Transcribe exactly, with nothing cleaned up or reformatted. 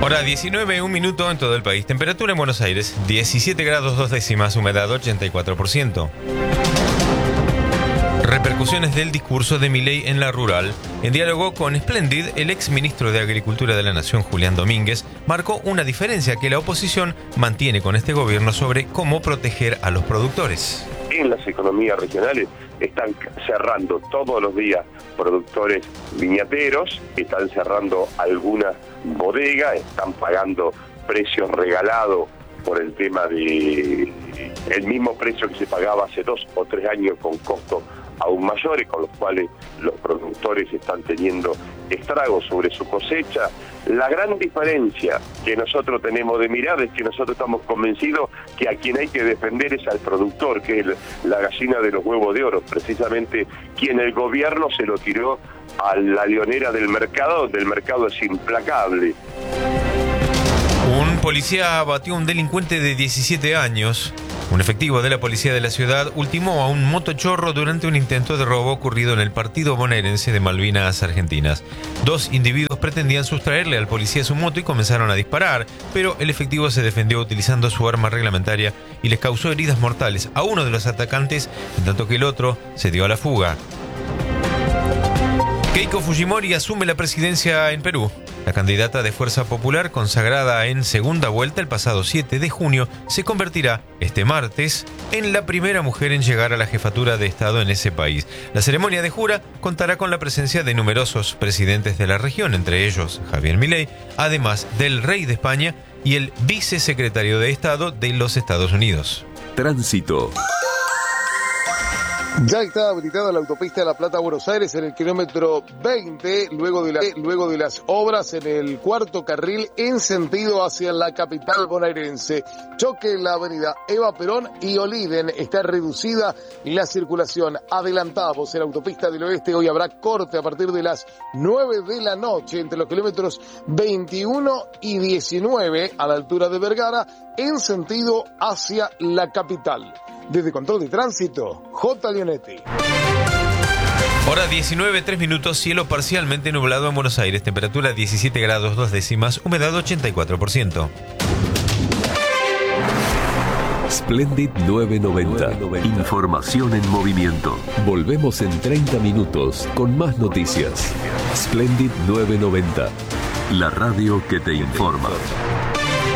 Hora diecinueve, un minuto en todo el país. Temperatura en Buenos Aires, diecisiete grados dos décimas, humedad ochenta y cuatro por ciento. Repercusiones del discurso de Milei en la rural. En diálogo con Splendid, el ex ministro de Agricultura de la Nación, Julián Domínguez, marcó una diferencia que la oposición mantiene con este gobierno sobre cómo proteger a los productores. En las economías regionales están cerrando todos los días productores viñateros, están cerrando algunas bodegas, están pagando precios regalados por el tema de el mismo precio que se pagaba hace dos o tres años con costos aún mayores, con los cuales los productores están teniendo estragos sobre su cosecha. La gran diferencia que nosotros tenemos de mirar es que nosotros estamos convencidos que a quien hay que defender es al productor, que es la gallina de los huevos de oro, precisamente quien el gobierno se lo tiró a la leonera del mercado, donde el mercado es implacable. Un policía abatió a un delincuente de diecisiete años. Un efectivo de la policía de la ciudad ultimó a un motochorro durante un intento de robo ocurrido en el partido bonaerense de Malvinas Argentinas. Dos individuos pretendían sustraerle al policía su moto y comenzaron a disparar, pero el efectivo se defendió utilizando su arma reglamentaria y les causó heridas mortales a uno de los atacantes, en tanto que el otro se dio a la fuga. Keiko Fujimori asume la presidencia en Perú. La candidata de Fuerza Popular, consagrada en segunda vuelta el pasado siete de junio, se convertirá este martes en la primera mujer en llegar a la jefatura de Estado en ese país. La ceremonia de jura contará con la presencia de numerosos presidentes de la región, entre ellos Javier Milei, además del rey de España y el vicesecretario de Estado de los Estados Unidos. Tránsito. Ya está habilitada la autopista de La Plata a Buenos Aires en el kilómetro veinte, luego de, la, luego de las obras en el cuarto carril en sentido hacia la capital bonaerense. Choque en la avenida Eva Perón y Oliden, está reducida la circulación. Adelantamos en la autopista del oeste, hoy habrá corte a partir de las nueve de la noche entre los kilómetros veintiuno y diecinueve a la altura de Vergara en sentido hacia la capital. Desde Control de Tránsito, J. Leonetti. Hora diecinueve, tres minutos, cielo parcialmente nublado en Buenos Aires, temperatura diecisiete grados dos décimas, humedad ochenta y cuatro por ciento. Splendid nueve noventa. Información en movimiento. Volvemos en treinta minutos con más noticias. Splendid nueve noventa. La radio que te informa.